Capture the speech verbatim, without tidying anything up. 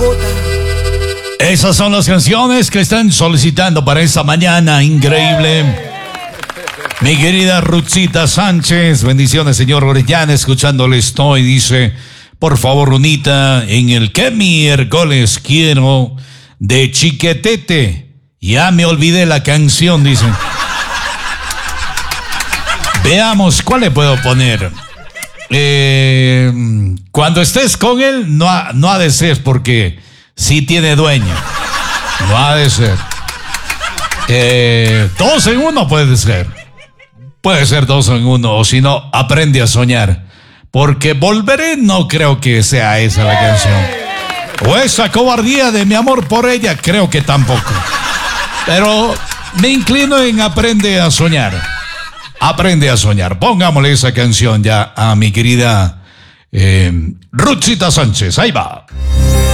Esas son las canciones que están solicitando para esta mañana increíble. Mi querida Ruthcita Sánchez, bendiciones, señor Orellana, escuchándole estoy, dice, por favor, Runita, en el que miércoles quiero de Chiquetete. Ya me olvidé la canción, dice. Veamos, ¿cuál le puedo poner? Eh, cuando estés con él, no ha, no ha de ser, porque sí tiene dueño. No ha de ser. Eh, dos en uno puede ser. Puede ser dos en uno, o si no, aprende a soñar. Porque volveré, no creo que sea esa la canción. O esa cobardía de mi amor por ella, creo que tampoco. Pero me inclino en aprende a soñar. Aprende a soñar. Pongámosle esa canción ya a mi querida eh, Ruthcita Sánchez. Ahí va.